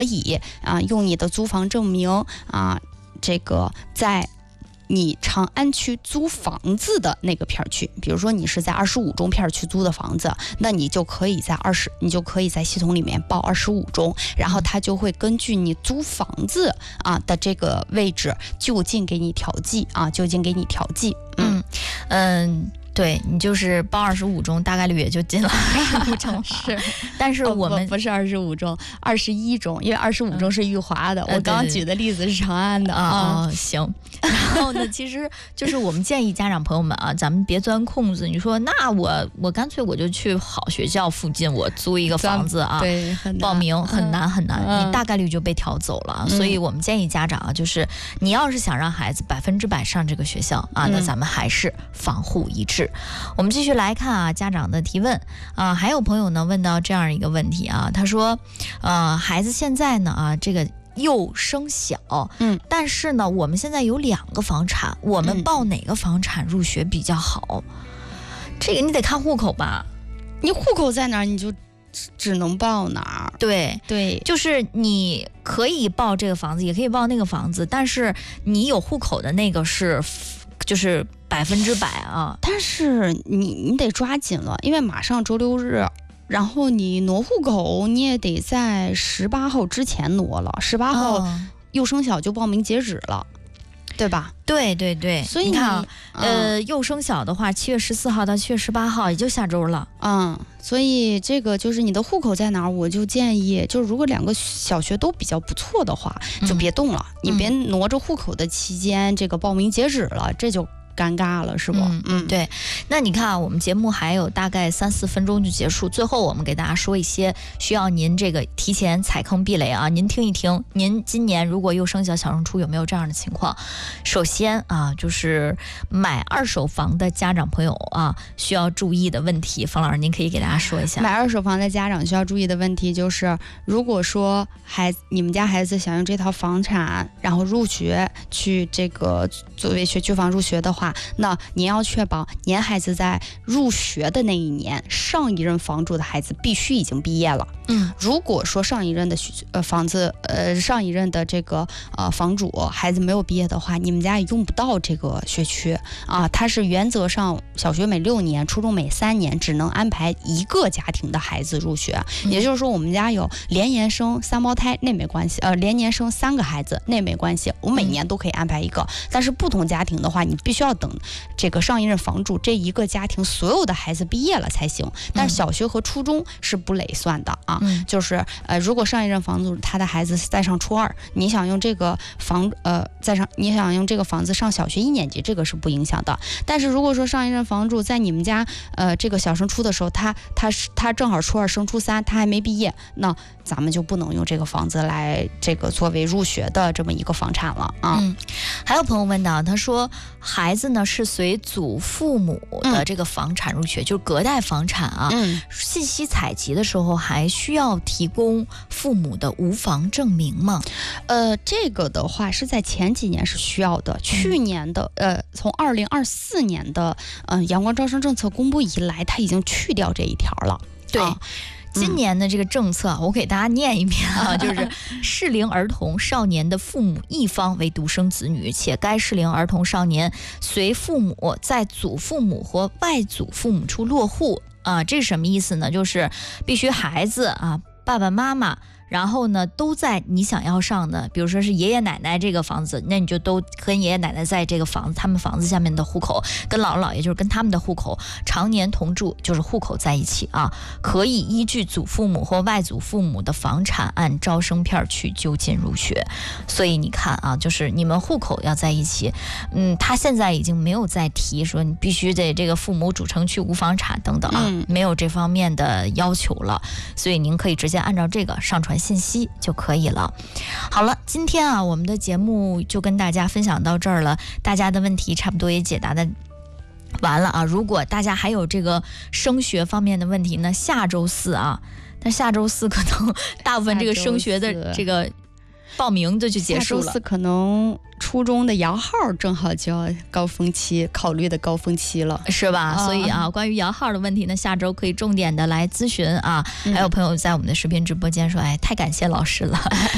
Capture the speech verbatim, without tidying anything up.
以啊用你的租房证明啊，这个在你长安区租房子的那个片区，比如说你是在二十五中片区租的房子，那你就可以在二十，你就可以在系统里面报二十五中，然后它就会根据你租房子啊的这个位置就近给你调剂啊，就近给你调剂。 嗯嗯。对，你就是报二十五中，大概率也就进了二十五中。 是， 但是我们、 哦、不, 不是二十五中，二十一中，因为二十五中是裕华的、嗯。我刚刚举的例子是长安的啊、嗯。行，然后呢，其实就是我们建议家长朋友们啊，咱们别钻空子。你说，那我我干脆我就去好学校附近，我租一个房子啊， 对， 报名很难很难，嗯、你大概率就被调走了、嗯。所以我们建议家长啊，就是你要是想让孩子百分之百上这个学校啊，那咱们还是防护一致。我们继续来看啊，家长的提问啊，还有朋友呢问到这样一个问题啊，他说，呃，孩子现在呢啊，这个幼升小， 嗯， 但是呢，我们现在有两个房产，我们报哪个房产入学比较好？嗯、这个你得看户口吧， 你户口在哪儿，你就只能报哪儿。 对对， 就是你可以报这个房子，也可以报那个房子，但是你有户口的那个是，就是百分之百啊。 但是你你得抓紧了，因为马上周六日，然后你挪户口，你也得在十八号之前挪了，十八号幼升小就报名截止了。对吧？ 对对对， 所以你, 你看，呃，幼升小的话，七月十四号到七月十八号，也就下周了。 嗯，所以这个就是你的户口在哪儿，我就建议，就是如果两个小学都比较不错的话，就别动了，嗯、你别挪着户口的期间，这个报名截止了，这就尴尬了，是不？ 嗯嗯，对。那你看啊，我们节目还有大概三四分钟就结束，最后我们给大家说一些需要您这个提前踩坑避雷啊，您听一听，您今年如果幼升小小升初有没有这样的情况？首先啊，就是买二手房的家长朋友啊，需要注意的问题，冯老师您可以给大家说一下。 买二手房的家长需要注意的问题就是，如果说孩子你们家孩子想用这套房产，然后入学去这个作为学区房入学的话，那您要确保您孩子在入学的那一年，上一任房主的孩子必须已经毕业了。 嗯， 如果说上一任的呃房子呃上一任的这个呃房主孩子没有毕业的话，你们家也用不到这个学区啊。它是原则上小学每六年，初中每三年，只能安排一个家庭的孩子入学。嗯、也就是说，我们家有连年生三胞胎，那没关系；呃，连年生三个孩子，那没关系，我每年都可以安排一个。嗯、但是不同家庭的话，你必须要等这个上一任房主这一个家庭所有的孩子毕业了才行。但是小学和初中是不累算的啊， 嗯、 就是呃，如果上一任房主他的孩子在上初二，你想用这个房呃在上你想用这个房子上小学一年级，这个是不影响的。但是如果说上一任房主在你们家呃这个小升初的时候，他他是他正好初二升初三，他还没毕业，那咱们就不能用这个房子来这个作为入学的这么一个房产了啊。 嗯，还有朋友问到，他说孩子呢是随祖父母的这个房产入学，嗯、就是隔代房产啊。 嗯， 信息采集的时候还需要提供父母的无房证明吗？ 呃，这个的话是在前几年是需要的，去年的呃，从二零二四年的呃阳光招生政策公布以来，它已经去掉这一条了。 对。 啊今年的这个政策，我给大家念一遍啊，就是适龄儿童少年的父母一方为独生子女，且该适龄儿童少年随父母在祖父母或外祖父母处落户啊，这是什么意思呢？就是必须孩子啊，爸爸妈妈。然后呢，都在你想要上的，比如说是爷爷奶奶这个房子，那你就都跟爷爷奶奶在这个房子，他们房子下面的户口，跟姥姥姥爷就是跟他们的户口常年同住，就是户口在一起啊，可以依据祖父母或外祖父母的房产按招生片去就近入学。所以你看啊，就是你们户口要在一起，嗯，他现在已经没有再提说你必须得这个父母主城区无房产等等啊， 嗯、 没有这方面的要求了，所以您可以直接按照这个上传信息就可以了。好了，今天啊，我们的节目就跟大家分享到这儿了，大家的问题差不多也解答的完了啊。如果大家还有这个升学方面的问题呢，下周四啊，但下周四可能大部分这个升学的这个报名就就结束了。 下周四可能初中的摇号正好就要高峰期，考虑的高峰期了， 是吧？ 啊、 所以啊，关于摇号的问题呢，下周可以重点的来咨询啊。 嗯、 还有朋友在我们的视频直播间说，哎，太感谢老师了。